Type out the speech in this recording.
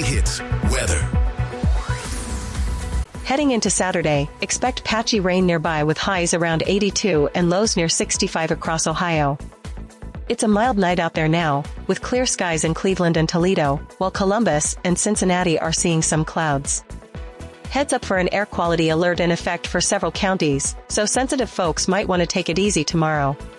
Weekly Hits. Weather. Heading into Saturday, expect patchy rain nearby with highs around 82 and lows near 65 across Ohio. It's a mild night out there now, with clear skies in Cleveland and Toledo, while Columbus and Cincinnati are seeing some clouds. Heads up for an air quality alert in effect for several counties, so sensitive folks might want to take it easy tomorrow.